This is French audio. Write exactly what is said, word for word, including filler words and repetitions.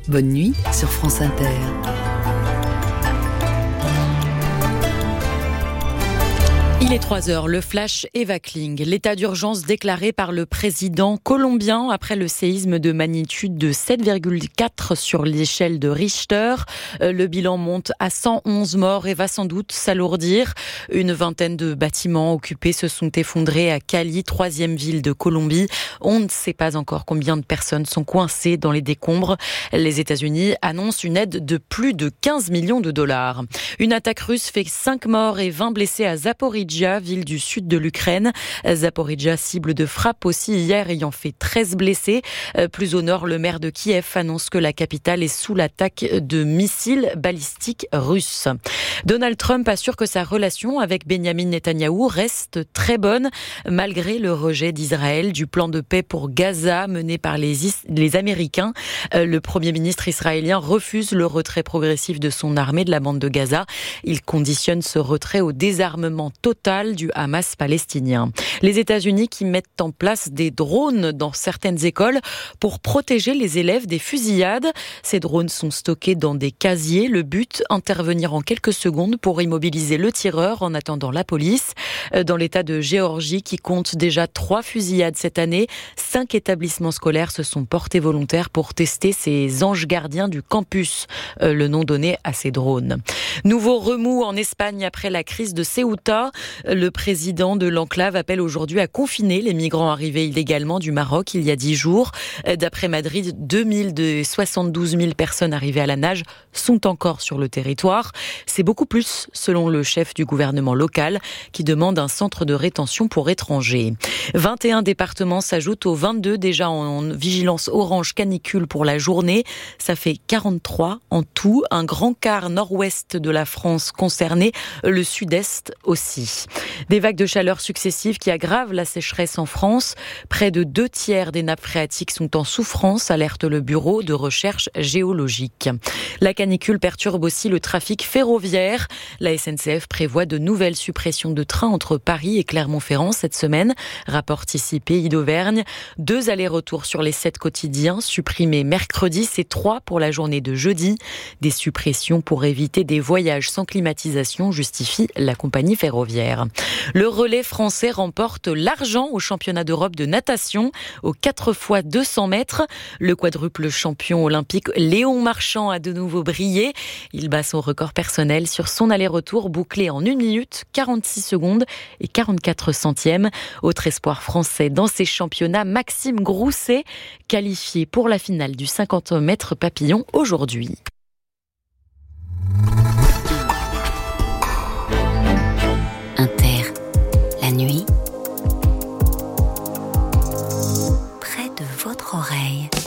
Bonne nuit sur France Inter. Il est trois heures, le flash Eva Kling. L'état d'urgence déclaré par le président colombien après le séisme de magnitude de sept virgule quatre sur l'échelle de Richter. Le bilan monte à cent onze morts et va sans doute s'alourdir. Une vingtaine de bâtiments occupés se sont effondrés à Cali, troisième ville de Colombie. On ne sait pas encore combien de personnes sont coincées dans les décombres. Les États-Unis annoncent une aide de plus de quinze millions de dollars. Une attaque russe fait cinq morts et vingt blessés à Zaporijjia, ville du sud de l'Ukraine. Zaporijjia, cible de frappe aussi hier, ayant fait treize blessés. Plus au nord, le maire de Kiev annonce que la capitale est sous l'attaque de missiles balistiques russes. Donald Trump assure que sa relation avec Benjamin Netanyahou reste très bonne, malgré le rejet d'Israël du plan de paix pour Gaza mené par les, Is- les Américains. Le premier ministre israélien refuse le retrait progressif de son armée de la bande de Gaza. Il conditionne ce retrait au désarmement total du Hamas palestinien. Les États-Unis qui mettent en place des drones dans certaines écoles pour protéger les élèves des fusillades. Ces drones sont stockés dans des casiers. Le but, intervenir en quelques secondes pour immobiliser le tireur en attendant la police. Dans l'État de Géorgie, qui compte déjà trois fusillades cette année, cinq établissements scolaires se sont portés volontaires pour tester ces anges gardiens du campus, le nom donné à ces drones. Nouveau remous en Espagne après la crise de Ceuta. Le président de l'enclave appelle aujourd'hui à confiner les migrants arrivés illégalement du Maroc il y a dix jours. D'après Madrid, deux mille de soixante-douze mille personnes arrivées à la nage sont encore sur le territoire. C'est beaucoup plus, selon le chef du gouvernement local, qui demande un centre de rétention pour étrangers. vingt et un départements s'ajoutent aux vingt-deux déjà en vigilance orange canicule pour la journée. Ça fait quarante-trois en tout. Un grand quart nord-ouest de la France concerné, le sud-est aussi. Des vagues de chaleur successives qui aggravent la sécheresse en France. Près de deux tiers des nappes phréatiques sont en souffrance, alerte le Bureau de recherche géologique. La canicule perturbe aussi le trafic ferroviaire. La S N C F prévoit de nouvelles suppressions de trains entre Paris et Clermont-Ferrand cette semaine, rapporte ici Pays d'Auvergne. Deux allers-retours sur les sept quotidiens supprimés mercredi, c'est trois pour la journée de jeudi. Des suppressions pour éviter des voyages sans climatisation, justifie la compagnie ferroviaire. Le relais français remporte l'argent au championnat d'Europe de natation aux quatre fois deux cents mètres. Le quadruple champion olympique Léon Marchand a de nouveau brillé. Il bat son record personnel sur son aller-retour bouclé en une minute, quarante-six secondes et quarante-quatre centièmes. Autre espoir français dans ces championnats, Maxime Grousset, qualifié pour la finale du cinquante mètres papillon aujourd'hui. Inter, la nuit, près de votre oreille.